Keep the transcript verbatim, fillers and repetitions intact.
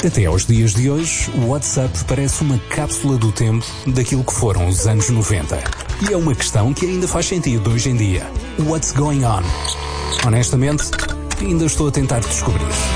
Até aos dias de hoje, o WhatsApp parece uma cápsula do tempo daquilo que foram os anos noventa. E é uma questão que ainda faz sentido hoje em dia. What's going on? Honestamente, ainda estou a tentar descobrir.